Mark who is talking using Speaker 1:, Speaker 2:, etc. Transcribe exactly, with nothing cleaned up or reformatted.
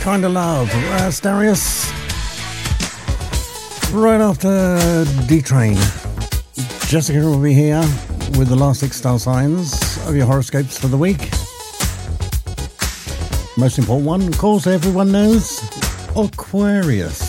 Speaker 1: Kinda Love, Asterius. Right after D-Train, Jessica will be here with the last six star signs of your horoscopes for the week. Most important one, of course, everyone knows, Aquarius.